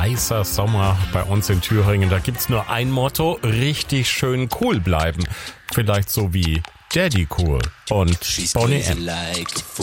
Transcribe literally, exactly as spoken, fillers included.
heißer Sommer bei uns in Thüringen. Da gibt's nur ein Motto: richtig schön cool bleiben. Vielleicht so wie Daddy Cool und Boney M.